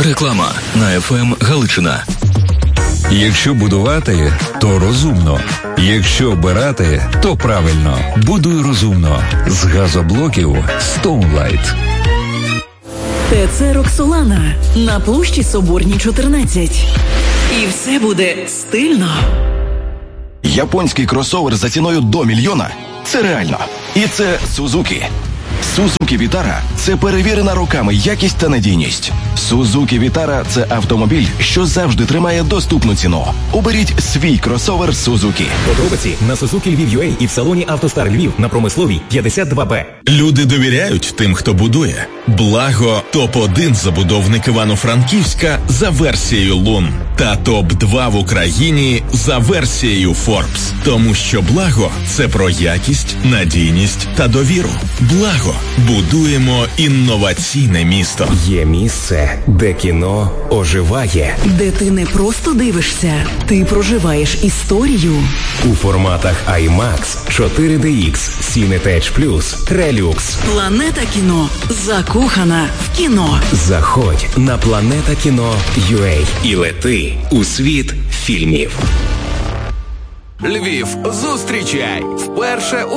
Реклама на FM Галичина. Якщо будувати, то розумно. Якщо обирати, то правильно. Будуй розумно. З газоблоків Stoneline. ТЦ «Роксолана» на площі Соборній, 14. І все буде стильно. Японський кросовер за ціною до $1 мільйона – це реально. І це Suzuki. Suzuki Vitara – це перевірена роками якість та надійність. Suzuki Vitara – це автомобіль, що завжди тримає доступну ціну. Оберіть свій кросовер Suzuki. Подробиці на Suzuki Lviv.ua і в салоні «АвтоСтар Львів» на Промисловій, 52Б. Люди довіряють тим, хто будує. Благо – топ-1 забудовник Івано-Франківська за версією Лун. Та топ-2 в Україні за версією Forbes. Тому що Благо – це про якість, надійність та довіру. Благо. Будуємо інноваційне місто. Є місце, де кіно оживає. Де ти не просто дивишся, ти проживаєш історію. У форматах IMAX, 4DX, Cinetech Plus, Relux. Планета кіно. Закохана в кіно. Заходь на planetakino.ua і лети у світ фільмів. Львів, зустрічай! Вперше